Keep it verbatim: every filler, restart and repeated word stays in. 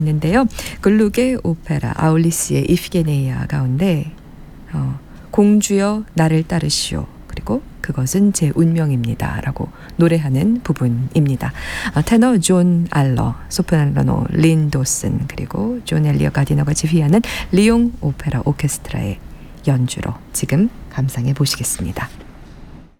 있는데요. 글루게 오페라 아울리스의 이피게네이아 가운데 어, 공주여 나를 따르시오. 그리고 그것은 제 운명입니다. 라고 노래하는 부분입니다. 어, 테너 존 알러, 소프라노 린 도슨, 그리고 존 엘리어 가디너가 지휘하는 리옹 오페라 오케스트라의 연주로 지금 감상해 보시겠습니다.